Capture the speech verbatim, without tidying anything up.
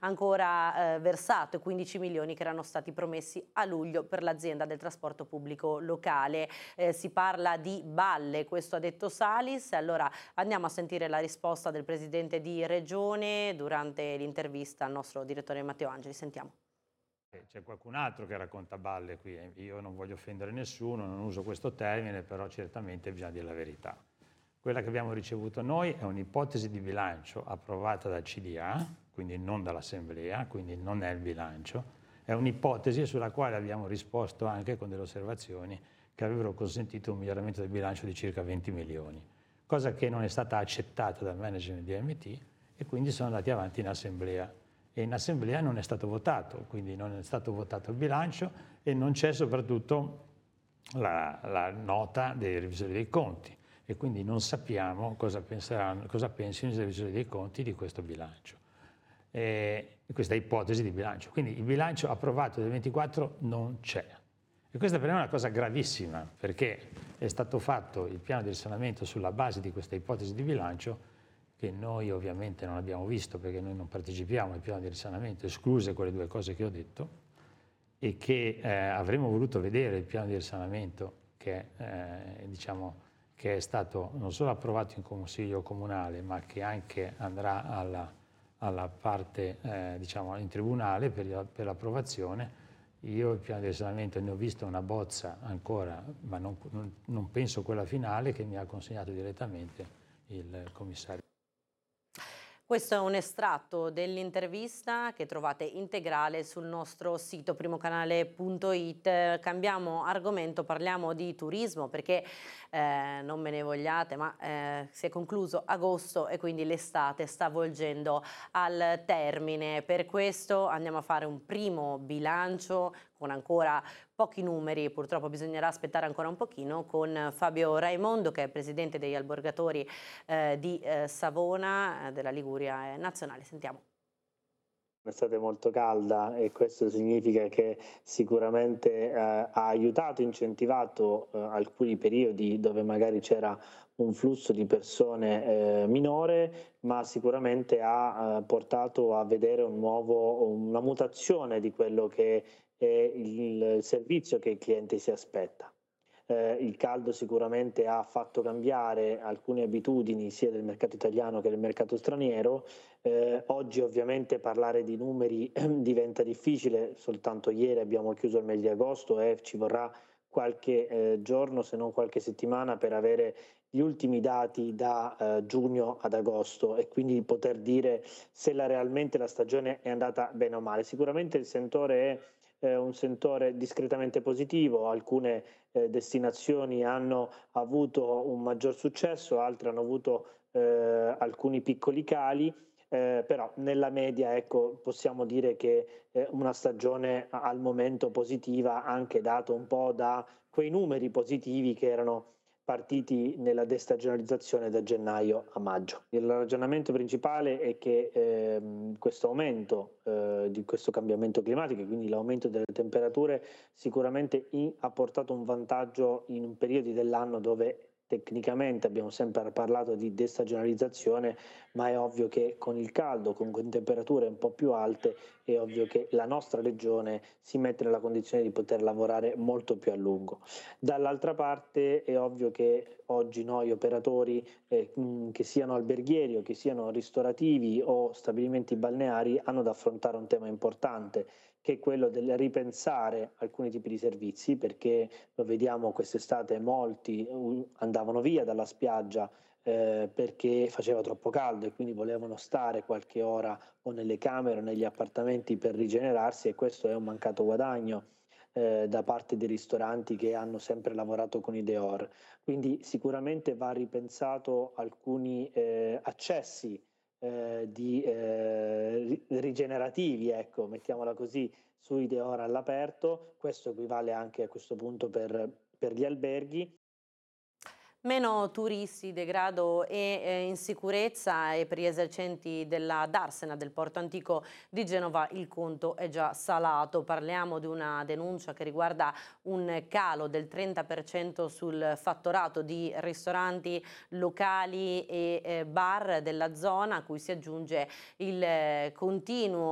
ancora eh, versato, quindici milioni che erano stati promessi a luglio per l'azienda del trasporto pubblico locale. Eh, si parla di balle, questo ha detto Salis. Allora andiamo a sentire la risposta del presidente di Regione durante l'intervista al nostro direttore Matteo Angeli. Sentiamo. C'è qualcun altro che racconta balle qui, io non voglio offendere nessuno, non uso questo termine, però certamente bisogna dire la verità. Quella che abbiamo ricevuto noi è un'ipotesi di bilancio approvata dal C D A, quindi non dall'Assemblea, quindi non è il bilancio, è un'ipotesi sulla quale abbiamo risposto anche con delle osservazioni che avrebbero consentito un miglioramento del bilancio di circa venti milioni, cosa che non è stata accettata dal management di A M T e quindi sono andati avanti in Assemblea. E in Assemblea non è stato votato, quindi non è stato votato il bilancio e non c'è soprattutto la, la nota dei revisori dei conti e quindi non sappiamo cosa, penseranno, cosa pensino i revisori dei conti di questo bilancio, e questa ipotesi di bilancio. Quindi il bilancio approvato del ventiquattro non c'è. E questa per me è una cosa gravissima, perché è stato fatto il piano di risanamento sulla base di questa ipotesi di bilancio che noi ovviamente non abbiamo visto perché noi non partecipiamo al piano di risanamento, escluse quelle due cose che ho detto, e che eh, avremmo voluto vedere il piano di risanamento che, eh, diciamo, che è stato non solo approvato in Consiglio Comunale, ma che anche andrà alla, alla parte, eh, diciamo, in tribunale per, per l'approvazione. Io il piano di risanamento ne ho visto una bozza ancora, ma non, non, non penso quella finale che mi ha consegnato direttamente il commissario. Questo è un estratto dell'intervista che trovate integrale sul nostro sito primocanale punto it. Cambiamo argomento, parliamo di turismo perché eh, non me ne vogliate, ma eh, si è concluso agosto e quindi l'estate sta volgendo al termine. Per questo andiamo a fare un primo bilancio con ancora pochi numeri, purtroppo bisognerà aspettare ancora un pochino, con Fabio Raimondo che è presidente degli albergatori eh, di eh, Savona, eh, della Liguria nazionale. Sentiamo. Un'estate molto calda e questo significa che sicuramente eh, ha aiutato, incentivato eh, alcuni periodi dove magari c'era un flusso di persone eh, minore, ma sicuramente ha eh, portato a vedere un nuovo, una mutazione di quello che è il servizio che il cliente si aspetta. Eh, il caldo sicuramente ha fatto cambiare alcune abitudini sia del mercato italiano che del mercato straniero. Eh, oggi ovviamente parlare di numeri diventa difficile, soltanto ieri abbiamo chiuso il mese di agosto e ci vorrà qualche eh, giorno, se non qualche settimana, per avere gli ultimi dati da eh, giugno ad agosto e quindi poter dire se la, realmente la stagione è andata bene o male. Sicuramente il sentore è eh, un sentore discretamente positivo, alcune eh, destinazioni hanno avuto un maggior successo, altre hanno avuto eh, alcuni piccoli cali, eh, però nella media ecco, possiamo dire che eh, una stagione al momento positiva, anche dato un po' da quei numeri positivi che erano partiti nella destagionalizzazione da gennaio a maggio. Il ragionamento principale è che ehm, questo aumento eh, di questo cambiamento climatico, quindi l'aumento delle temperature, sicuramente in, ha portato un vantaggio in un periodo dell'anno dove tecnicamente abbiamo sempre parlato di destagionalizzazione, ma è ovvio che con il caldo, con temperature un po' più alte, è ovvio che la nostra regione si mette nella condizione di poter lavorare molto più a lungo. Dall'altra parte è ovvio che oggi noi operatori, eh, che siano alberghieri o che siano ristorativi o stabilimenti balneari, hanno da affrontare un tema importante, che è quello del ripensare alcuni tipi di servizi, perché lo vediamo quest'estate, molti uh, andavano via dalla spiaggia eh, perché faceva troppo caldo e quindi volevano stare qualche ora o nelle camere o negli appartamenti per rigenerarsi, e questo è un mancato guadagno eh, da parte dei ristoranti che hanno sempre lavorato con i Deor. Quindi sicuramente va ripensato alcuni eh, accessi eh, di eh, rigenerativi, ecco, mettiamola così, sui Deor all'aperto. Questo equivale anche a questo punto per, per gli alberghi. Meno turisti, degrado e eh, insicurezza, e per gli esercenti della Darsena del Porto Antico di Genova il conto è già salato. Parliamo di una denuncia che riguarda un calo del trenta per cento sul fatturato di ristoranti, locali e eh, bar della zona, a cui si aggiunge il eh, continuo